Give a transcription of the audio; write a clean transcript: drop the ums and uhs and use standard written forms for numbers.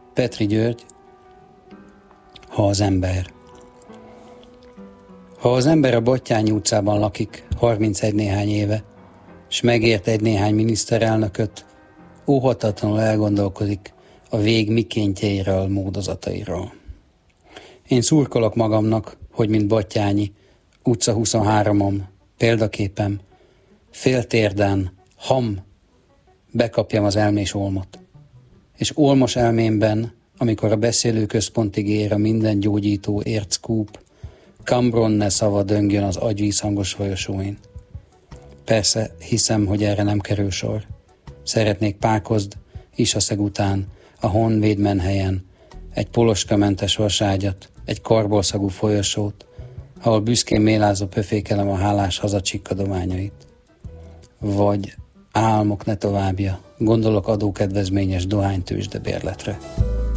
Petri György, Ha az ember a Batthyány utcában lakik 31 néhány éve, s megért egy néhány miniszterelnököt, óhatatlanul elgondolkodik a vég mikéntjeiről, módozatairól. Én szurkolok magamnak, hogy mint Batthyányi, utca 23-om, példaképem, féltérden, bekapjam az elmés olmot. És olmos elmémben, amikor a beszélőközpontig ér a minden gyógyító érckúp, Cambronne szava döngjön az agyvízhangos folyosóin. Persze hiszem, hogy erre nem kerül sor. Szeretnék Pákozd, Isaszeg után, a Honvédmen helyen, egy poloskamentes vaságyat, egy karbolszagú folyosót, ahol büszkén mélázva pöfékelem a hálás hazacsikkadományait. Vagy álmok ne továbbja, gondolok adókedvezményes dohánytőzsde bérletre.